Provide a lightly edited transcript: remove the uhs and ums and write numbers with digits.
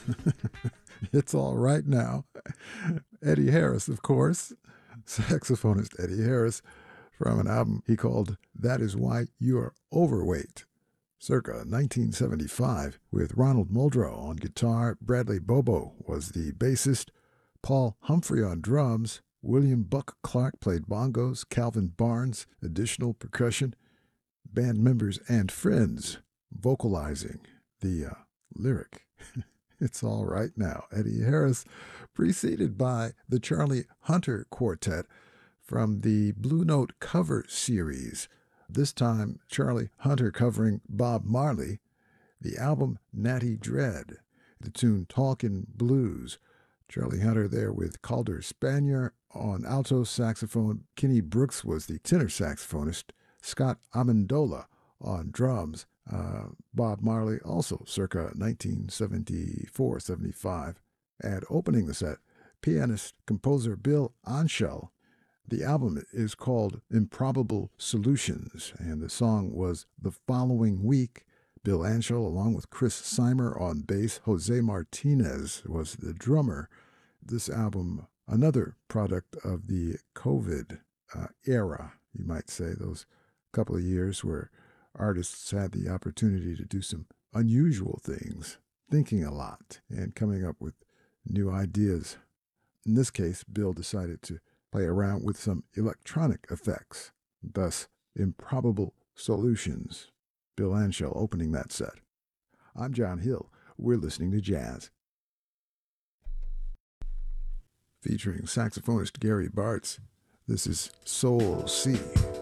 It's All Right Now. Eddie Harris, of course, saxophonist Eddie Harris, from an album he called That Is Why You're Overweight, circa 1975, with Ronald Muldrow on guitar. Bradley Bobo was the bassist, Paul Humphrey on drums, William Buck Clark played bongos, Calvin Barnes, additional percussion, band members and friends vocalizing the lyric. It's All Right Now. Eddie Harris, preceded by the Charlie Hunter Quartet from the Blue Note cover series. This time, Charlie Hunter covering Bob Marley, the album Natty Dread, the tune Talkin' Blues. Charlie Hunter there with Calder Spanier on alto saxophone. Kenny Brooks was the tenor saxophonist. Scott Amendola on drums. Bob Marley also circa 1974-75. And opening the set, pianist-composer Bill Anshel. The album is called Improbable Solutions, and the song was The Following Week. Bill Anshel, along with Chris Seimer on bass, Jose Martinez was the drummer. This album, another product of the COVID era, you might say, those couple of years where artists had the opportunity to do some unusual things, thinking a lot and coming up with new ideas. In this case, Bill decided to play around with some electronic effects, thus Improbable Solutions. Bill Anshel opening that set. I'm John Hill. We're listening to jazz. Featuring saxophonist Gary Bartz, this is Soul Sea.